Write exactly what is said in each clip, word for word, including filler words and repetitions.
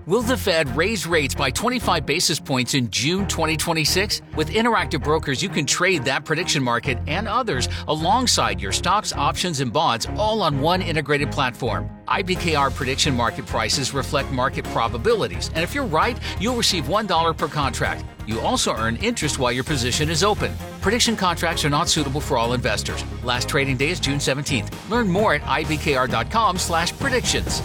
Will the Fed raise rates by twenty-five basis points in June twenty twenty-six? With Interactive Brokers, you can trade that prediction market and others alongside your stocks, options, and bonds all on one integrated platform. I B K R prediction market prices reflect market probabilities, and if you're right, you'll receive one dollar per contract. You also earn interest while your position is open. Prediction contracts are not suitable for all investors. Last trading day is June seventeenth. Learn more at I B K R dot com slash predictions.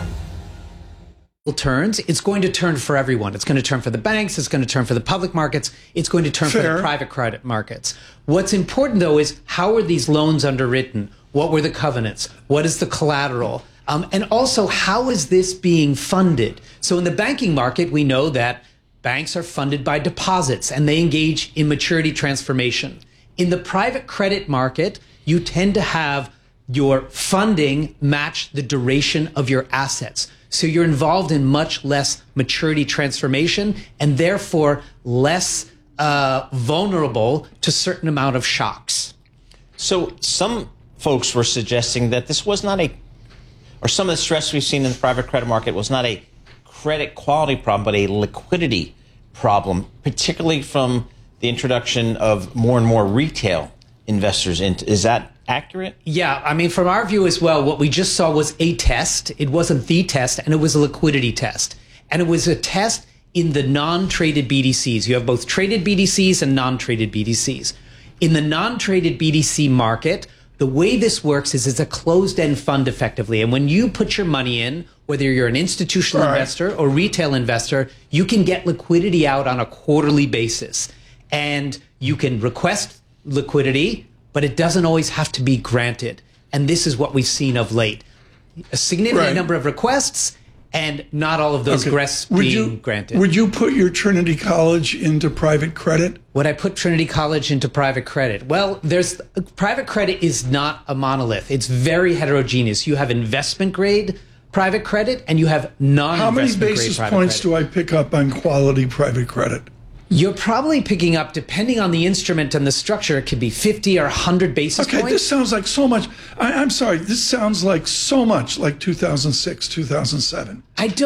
Turns, it's going to turn for everyone. It's going to turn for the banks. It's going to turn for the public markets. It's going to turn Fair. for the private credit markets. What's important, though, is how are these loans underwritten? What were the covenants? What is the collateral? Um, and also, how is this being funded? So in the banking market, we know that banks are funded by deposits and they engage in maturity transformation. In the private credit market, you tend to have your funding match the duration of your assets. So you're involved in much less maturity transformation and therefore less uh, vulnerable to certain amount of shocks. So some folks were suggesting that this was not a, or some of the stress we've seen in the private credit market was not a credit quality problem, but a liquidity problem, particularly from the introduction of more and more retail investors into. Is that accurate? Yeah, I mean, from our view as well, what we just saw was a test. It wasn't the test, and it was a liquidity test. And it was a test in the non-traded B D Cs. You have both traded B D Cs and non-traded B D Cs. In the non-traded B D C market, the way this works is it's a closed-end fund effectively. And when you put your money in, whether you're an institutional right. investor or retail investor, you can get liquidity out on a quarterly basis. And you can request liquidity, but it doesn't always have to be granted. And this is what we've seen of late. A significant right. number of requests and not all of those okay. requests would being you, granted. Would you put your Trinity College into private credit? Would I put Trinity College into private credit? Well, there's private credit is not a monolith. It's very heterogeneous. You have investment grade private credit and you have non-investment grade private credit. How many basis points do I pick up on quality private credit? You're probably picking up, depending on the instrument and the structure, it could be fifty or one hundred basis okay, points. Okay, this sounds like so much. I, I'm sorry, this sounds like so much like two thousand six, two thousand seven. I don't.